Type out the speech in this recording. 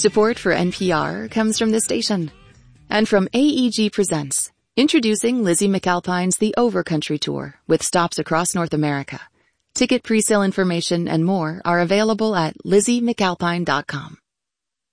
Support for NPR comes from this station and from AEG Presents, introducing Lizzie McAlpine's The Overcountry Tour with stops across North America. Ticket presale information and more are available at LizzieMcAlpine.com.